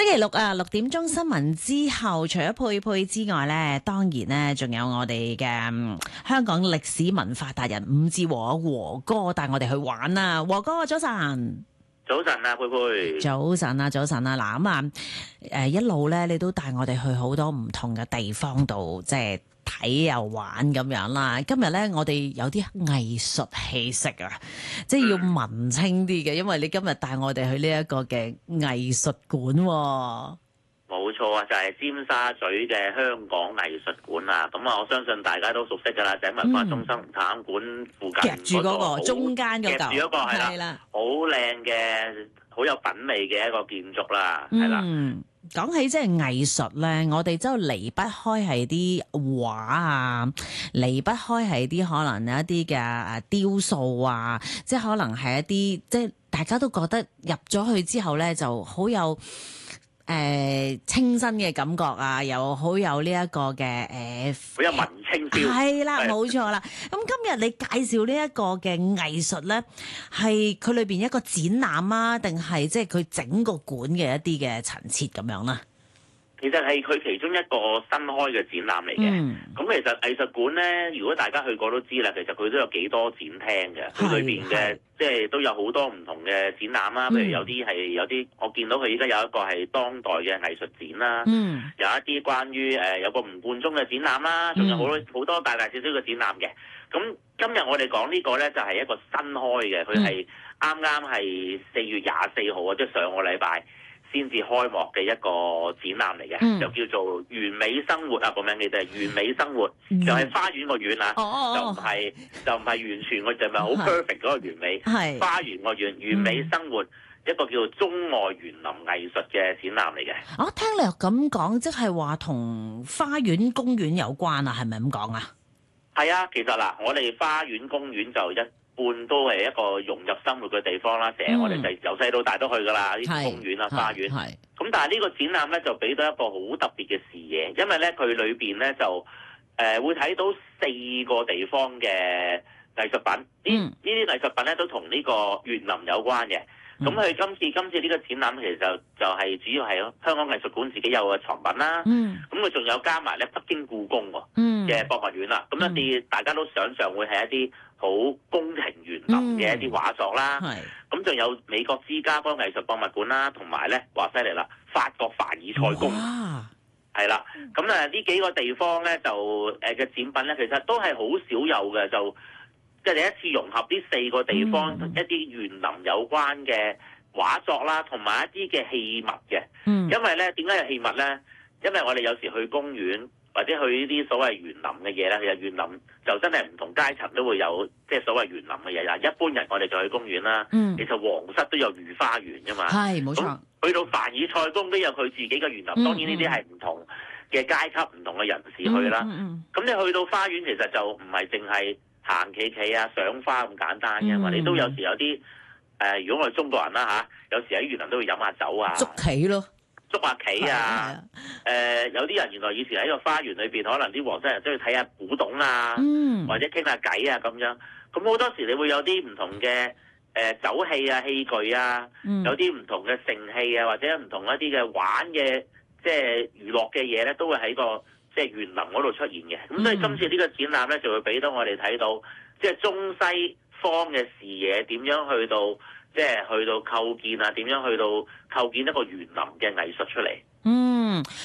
星期六啊，6點鐘新聞之後，除咗佩佩之外咧，當然咧仲有我哋嘅香港歷史文化達人伍志和哥帶我哋去玩啊！和哥早晨， 早晨啊，佩佩。 早晨啊，早晨啊！嗱咁啊，一路咧你都帶我哋去好多唔同嘅地方度，即係睇又玩咁樣啦。今日咧我哋有啲藝術氣息啊，即係要文青啲嘅，因為你今日帶我哋去呢一個嘅藝術館喎。 冇錯啊，就係尖沙咀嘅香港藝術館啊！咁啊，我相信大家都熟悉㗎啦，就喺文化中心同探館附近夾住嗰個中間嗰嚿， 夾住嗰個係啦，好靚嘅、好有品味嘅一個建築啦，係啦。 講起即係藝術咧，我哋真係離不開係啲畫啊，離不開係啲可能有一啲嘅雕塑啊，即係可能係一啲即係大家都覺得入咗去之後咧就好有清新嘅感覺啊，又好有呢一個嘅好有文青 feel。 係啦，冇錯啦。咁今日你介紹呢一個嘅藝術咧，係佢裏邊一個展覽啊，定係即係佢整個館嘅一啲嘅陳設咁樣啦？ 其實係佢其中一個新開嘅展覽嚟嘅。咁其實藝術館咧，如果大家去過都知啦，其實佢都有幾多展廳嘅。佢裏邊嘅即係都有好多唔同嘅展覽啦。譬如有啲我見到佢依家有一個係當代嘅藝術展啦。有一啲關於有個吳冠中嘅展覽啦，仲有好多大大小小嘅展覽嘅。咁今日我哋講呢個咧就係一個新開嘅，佢係啱啱係4月24號啊，即係上個禮拜先至開幕嘅一個展覽嚟嘅，就叫做完美生活啊，個名記得係完美生活，就係花園個園啊，就唔係完全個就唔係好 perfect 嗰個完美，花園個園完美生活，一個叫做中外園林藝術嘅展覽嚟嘅。 我聽你又咁講，即係話同花園公園有關啊？係咪咁講啊？ 係啊，其實嗱，我哋花園公園就一半都係一個融入生活嘅地方啦，成日我哋就由細到大都去噶啦，呢啲公園啊、花園。咁但係呢個展覽咧就俾到一個好特別嘅視野，因為咧佢裏邊咧就會睇到4個地方嘅藝術品。呢啲藝術品咧都同呢個園林有關嘅。咁佢今次呢個展覽其實就係主要係香港藝術館自己有嘅藏品啦。咁佢仲有加埋咧北京故宮嘅博物院啦。咁一啲大家都想象會係一啲好宮廷園林嘅一啲畫作啦。咁仲有美國芝加哥藝術博物館啦，同埋咧話犀利啦，法國凡爾賽宮係啦。咁呢幾個地方咧就嘅展品咧，其實都係好少有嘅，就即係第一次融合呢4個地方一啲園林有關嘅畫作啦，同埋一啲嘅器物嘅。因為咧點解有器物咧？因為我哋有時去公園或者去呢啲所謂園林嘅嘢咧，其實園林就真係唔同階層都會有即係所謂園林嘅嘢。一般人我哋就去公園啦，其實皇室都有御花園㗎嘛。係冇錯。去到凡爾賽宮都有佢自己嘅園林。當然呢啲係唔同嘅階級、唔同嘅人士去啦。咁你去到花園其實就唔係淨係行企企啊、賞花咁簡單嘅嘛，你都有時有啲如果我哋中國人啦有時喺園林都會飲下酒啊， 捉棋咯， 捉下棋啊。有啲人原來以前喺個花園裏邊，可能啲皇室人都要睇下古董啊，或者傾下偈啊咁樣。咁好多時你會有啲唔同嘅酒器啊、器具啊，有啲唔同嘅盛器啊，或者唔同一啲嘅玩嘅即係娛樂嘅嘢咧，都會喺個即係園林嗰度出現嘅。咁所以今次呢個展覽咧，就會俾到我哋睇到即係中西方嘅視野點樣去到即係去到構建啊，點樣去到構建一個園林嘅藝術出嚟。